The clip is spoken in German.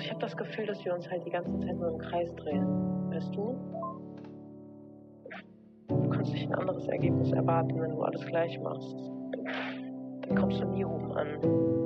ich habe das Gefühl, dass wir uns halt die ganze Zeit nur im Kreis drehen. Weißt du? Du kannst nicht ein anderes Ergebnis erwarten, wenn du alles gleich machst. Dann kommst du nie oben an.